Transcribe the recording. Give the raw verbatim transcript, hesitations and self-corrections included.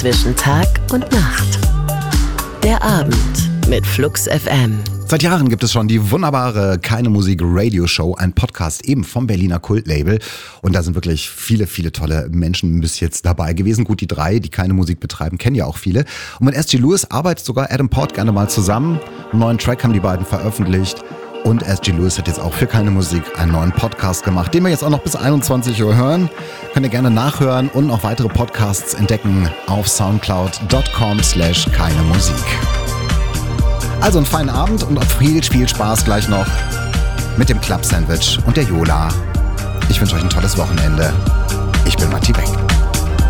zwischen Tag und Nacht. Der Abend mit Flux F M. Seit Jahren gibt es schon die wunderbare Keine Musik Radio Show, ein Podcast eben vom Berliner Kultlabel. Und da sind wirklich viele, viele tolle Menschen bis jetzt dabei gewesen. Gut, die drei, die keine Musik betreiben, kennen ja auch viele. Und mit S G Lewis arbeitet sogar Adam Port gerne mal zusammen. Einen neuen Track haben die beiden veröffentlicht. Und S G Lewis hat jetzt auch für Keine Musik einen neuen Podcast gemacht, den wir jetzt auch noch bis einundzwanzig Uhr hören. Könnt ihr gerne nachhören und noch weitere Podcasts entdecken auf soundcloud dot com slash keine Musik. Also einen feinen Abend und viel, viel Spaß gleich noch mit dem Club Sandwich und der Yola. Ich wünsche euch ein tolles Wochenende. Ich bin Matti Beck.